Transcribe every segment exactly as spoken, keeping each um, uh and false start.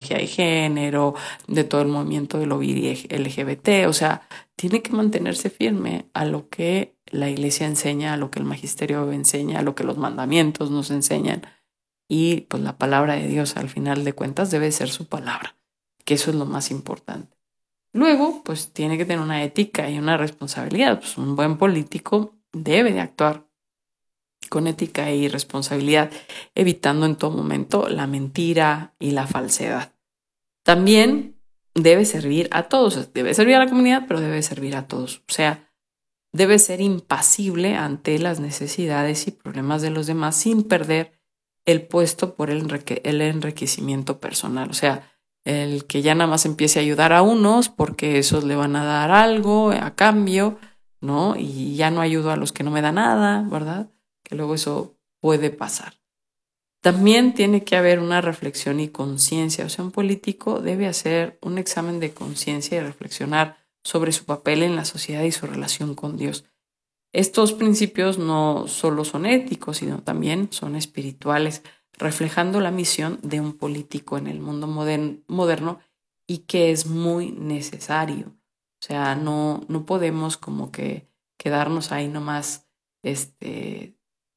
ideología de género, de todo el movimiento de lobby L G B T. O sea, tiene que mantenerse firme a lo que la iglesia enseña, a lo que el magisterio enseña, a lo que los mandamientos nos enseñan. Y pues la palabra de Dios, al final de cuentas, debe ser su palabra, que eso es lo más importante. Luego, pues tiene que tener una ética y una responsabilidad. Pues un buen político debe de actuar con ética y responsabilidad, evitando en todo momento la mentira y la falsedad. También debe servir a todos, debe servir a la comunidad, pero debe servir a todos. O sea, debe ser impasible ante las necesidades y problemas de los demás sin perder el puesto por el, enrique- el enriquecimiento personal. O sea, el que ya nada más empiece a ayudar a unos porque esos le van a dar algo a cambio, ¿no? Y ya no ayudo a los que no me dan nada, ¿verdad? Que luego eso puede pasar. También tiene que haber una reflexión y conciencia. O sea, un político debe hacer un examen de conciencia y reflexionar sobre su papel en la sociedad y su relación con Dios. Estos principios no solo son éticos, sino también son espirituales, reflejando la misión de un político en el mundo modern, moderno y que es muy necesario. O sea, no, no podemos como que quedarnos ahí nomás este,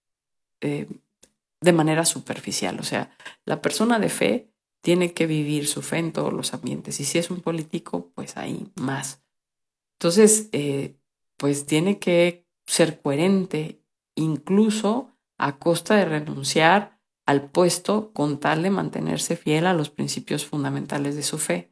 eh, de manera superficial. O sea, la persona de fe tiene que vivir su fe en todos los ambientes y si es un político, pues ahí más. Entonces, eh, pues tiene que ser coherente, incluso a costa de renunciar al puesto con tal de mantenerse fiel a los principios fundamentales de su fe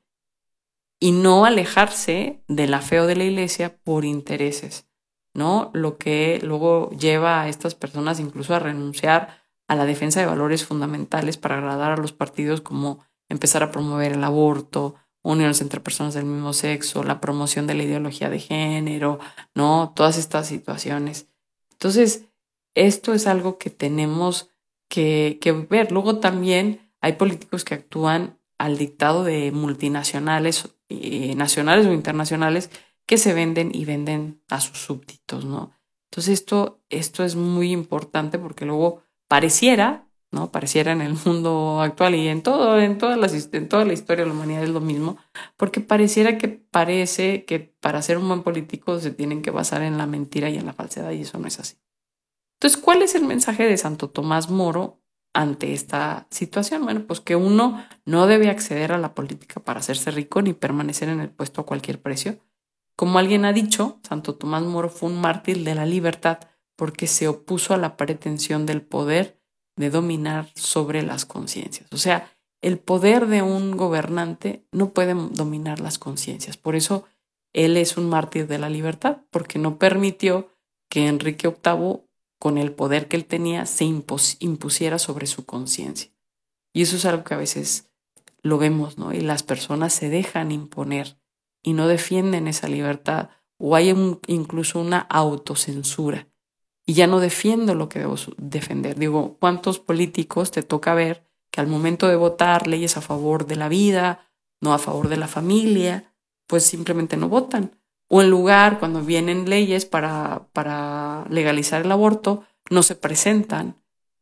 y no alejarse de la fe o de la iglesia por intereses, ¿no? Lo que luego lleva a estas personas incluso a renunciar a la defensa de valores fundamentales para agradar a los partidos, como empezar a promover el aborto, uniones entre personas del mismo sexo, la promoción de la ideología de género, ¿no? Todas estas situaciones. Entonces, esto es algo que tenemos que, que ver. Luego también hay políticos que actúan al dictado de multinacionales, eh, nacionales o internacionales, que se venden y venden a sus súbditos, ¿no? Entonces esto, esto es muy importante porque luego pareciera, ¿no? Pareciera en el mundo actual y en todo, en todas las, en toda la historia de la humanidad es lo mismo, porque pareciera que parece que para ser un buen político se tienen que basar en la mentira y en la falsedad, y eso no es así. Entonces, ¿cuál es el mensaje de Santo Tomás Moro ante esta situación? Bueno, pues que uno no debe acceder a la política para hacerse rico ni permanecer en el puesto a cualquier precio. Como alguien ha dicho, Santo Tomás Moro fue un mártir de la libertad porque se opuso a la pretensión del poder de dominar sobre las conciencias. O sea, el poder de un gobernante no puede dominar las conciencias. Por eso él es un mártir de la libertad, porque no permitió que Enrique octavo, con el poder que él tenía, se impus- impusiera sobre su conciencia. Y eso es algo que a veces lo vemos, ¿no? Y las personas se dejan imponer y no defienden esa libertad, o hay un, incluso una autocensura y ya no defiendo lo que debo defender. Digo, ¿cuántos políticos te toca ver que al momento de votar leyes a favor de la vida, no a favor de la familia, pues simplemente no votan? O en lugar, cuando vienen leyes para, para legalizar el aborto, no se presentan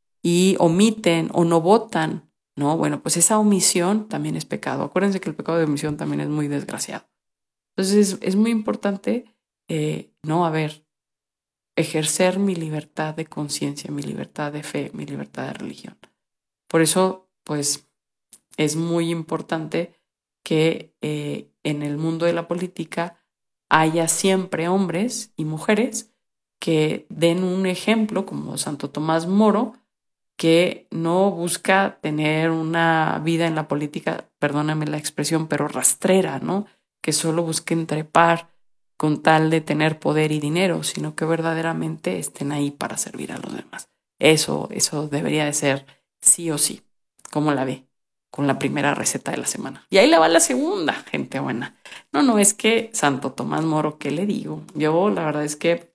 y omiten o no votan, ¿no? Bueno, pues esa omisión también es pecado. Acuérdense que el pecado de omisión también es muy desgraciado. Entonces es, es muy importante, eh, no, a ver, ejercer mi libertad de conciencia, mi libertad de fe, mi libertad de religión. Por eso, pues, es muy importante que eh, en el mundo de la política haya siempre hombres y mujeres que den un ejemplo, como Santo Tomás Moro, que no busca tener una vida en la política, perdóname la expresión, pero rastrera, ¿no? Que solo busquen trepar con tal de tener poder y dinero, sino que verdaderamente estén ahí para servir a los demás. Eso, eso debería de ser sí o sí, como la ve, con la primera receta de la semana. Y ahí le va la segunda, gente buena. No, no, es que Santo Tomás Moro, ¿qué le digo? Yo la verdad es que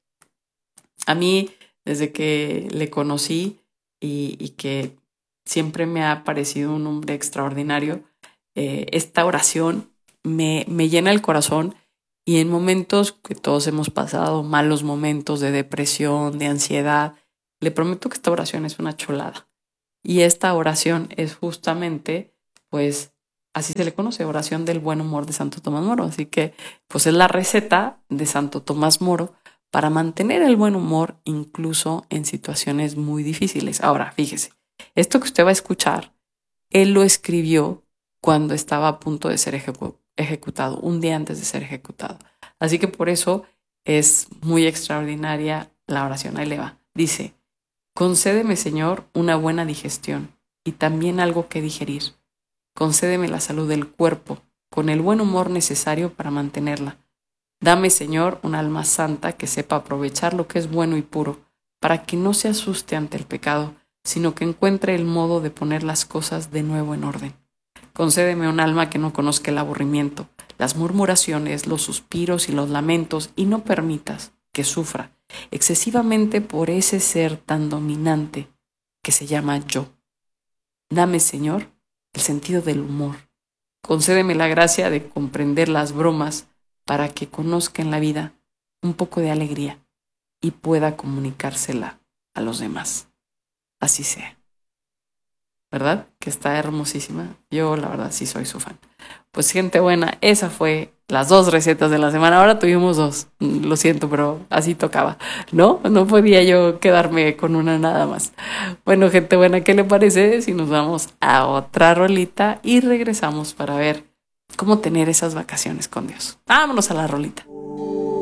a mí, desde que le conocí, Y, y que siempre me ha parecido un hombre extraordinario, eh, esta oración me, me llena el corazón, y en momentos que todos hemos pasado, malos momentos de depresión, de ansiedad, le prometo que esta oración es una chulada. Y esta oración es justamente, pues, Así se le conoce, oración del buen humor de Santo Tomás Moro. Así que, pues es la receta de Santo Tomás Moro para mantener el buen humor incluso en situaciones muy difíciles. Ahora, fíjese, esto que usted va a escuchar, él lo escribió cuando estaba a punto de ser ejecu- ejecutado, un día antes de ser ejecutado. Así que por eso es muy extraordinaria la oración. Ahí le va. Dice, concédeme, Señor, una buena digestión y también algo que digerir. Concédeme la salud del cuerpo, con el buen humor necesario para mantenerla. Dame, Señor, un alma santa que sepa aprovechar lo que es bueno y puro, para que no se asuste ante el pecado, sino que encuentre el modo de poner las cosas de nuevo en orden. Concédeme un alma que no conozca el aburrimiento, las murmuraciones, los suspiros y los lamentos, y no permitas que sufra excesivamente por ese ser tan dominante que se llama yo. Dame, Señor, el sentido del humor. Concédeme la gracia de comprender las bromas para que conozca en la vida un poco de alegría y pueda comunicársela a los demás. Así sea. ¿Verdad? Que está hermosísima. Yo, la verdad, sí soy su fan. Pues gente buena, esa fue las dos recetas de la semana. Ahora tuvimos dos. Lo siento, pero así tocaba. ¿No? No podía yo quedarme con una nada más. Bueno, gente buena, ¿qué le parece si nos vamos a otra rolita y regresamos para ver cómo tener esas vacaciones con Dios? Vámonos a la rolita.